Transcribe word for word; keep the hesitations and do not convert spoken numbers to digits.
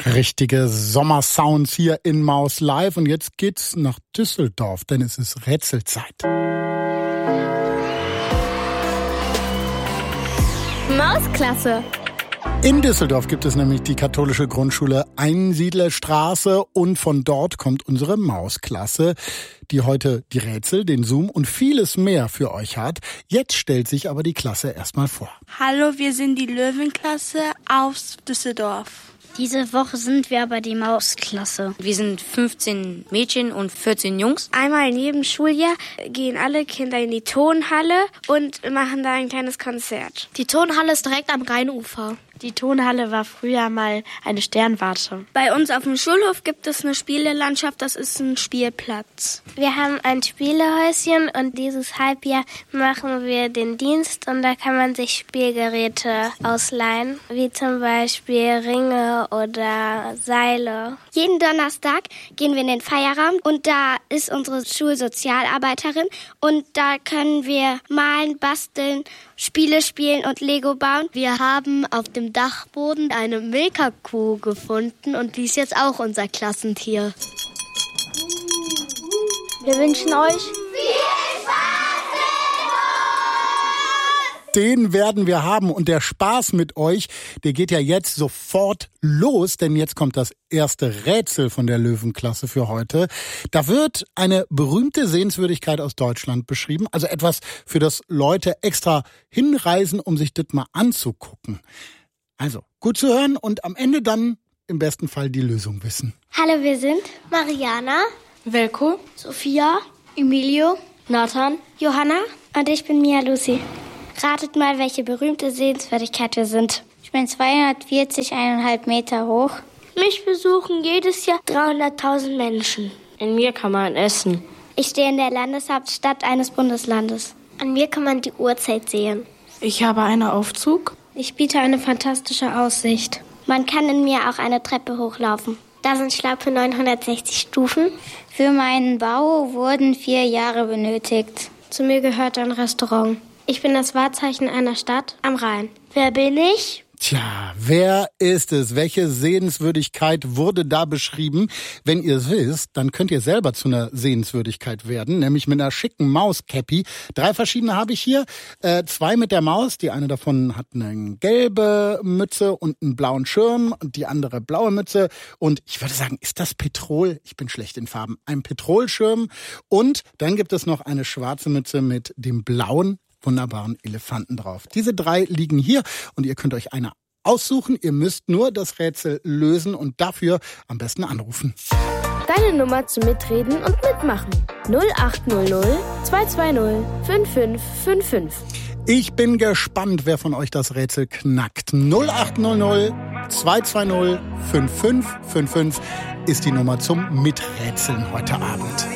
Richtige Sommersounds hier in Maus Live. Und jetzt geht's nach Düsseldorf, denn es ist Rätselzeit. Mausklasse. In Düsseldorf gibt es nämlich die katholische Grundschule Einsiedlerstraße und von dort kommt unsere Mausklasse, die heute die Rätsel, den Zoom und vieles mehr für euch hat. Jetzt stellt sich aber die Klasse erstmal vor. Hallo, wir sind die Löwenklasse aus Düsseldorf. Diese Woche sind wir aber die Mausklasse. Wir sind fünfzehn Mädchen und vierzehn Jungs. Einmal in jedem Schuljahr gehen alle Kinder in die Tonhalle und machen da ein kleines Konzert. Die Tonhalle ist direkt am Rheinufer. Die Tonhalle war früher mal eine Sternwarte. Bei uns auf dem Schulhof gibt es eine Spielelandschaft, das ist ein Spielplatz. Wir haben ein Spielehäuschen und dieses Halbjahr machen wir den Dienst und da kann man sich Spielgeräte ausleihen, wie zum Beispiel Ringe oder Seile. Jeden Donnerstag gehen wir in den Feierraum und da ist unsere Schulsozialarbeiterin und da können wir malen, basteln, Spiele spielen und Lego bauen. Wir haben auf dem Dachboden eine Milka-Kuh gefunden und die ist jetzt auch unser Klassentier. Wir wünschen euch viel Spaß mit uns! Den werden wir haben und der Spaß mit euch, der geht ja jetzt sofort los, denn jetzt kommt das erste Rätsel von der Löwenklasse für heute. Da wird eine berühmte Sehenswürdigkeit aus Deutschland beschrieben, also etwas, für das Leute extra hinreisen, um sich das mal anzugucken. Also, gut zu hören und am Ende dann im besten Fall die Lösung wissen. Hallo, wir sind Mariana, Velko, Sophia, Emilio, Nathan, Johanna und ich bin Mia Lucy. Ratet mal, welche berühmte Sehenswürdigkeit wir sind. Ich bin zweihundertvierzig Komma fünf Meter hoch. Mich besuchen jedes Jahr dreihunderttausend Menschen. In mir kann man essen. Ich stehe in der Landeshauptstadt eines Bundeslandes. An mir kann man die Uhrzeit sehen. Ich habe einen Aufzug. Ich biete eine fantastische Aussicht. Man kann in mir auch eine Treppe hochlaufen. Da sind schlappe neunhundertsechzig Stufen. Für meinen Bau wurden vier Jahre benötigt. Zu mir gehört ein Restaurant. Ich bin das Wahrzeichen einer Stadt am Rhein. Wer bin ich? Tja, wer ist es? Welche Sehenswürdigkeit wurde da beschrieben? Wenn ihr es wisst, dann könnt ihr selber zu einer Sehenswürdigkeit werden, nämlich mit einer schicken Mauscappy. Drei verschiedene habe ich hier. Äh, zwei mit der Maus. Die eine davon hat eine gelbe Mütze und einen blauen Schirm und die andere blaue Mütze. Und ich würde sagen, ist das Petrol? Ich bin schlecht in Farben. Ein Petrolschirm. Und dann gibt es noch eine schwarze Mütze mit dem blauen wunderbaren Elefanten drauf. Diese drei liegen hier und ihr könnt euch eine aussuchen. Ihr müsst nur das Rätsel lösen und dafür am besten anrufen. Deine Nummer zum Mitreden und Mitmachen. null acht null null zwei zwei null fünf fünf fünf fünf. Ich bin gespannt, wer von euch das Rätsel knackt. null acht null null zwei zwei null fünf fünf fünf fünf ist die Nummer zum Miträtseln heute Abend.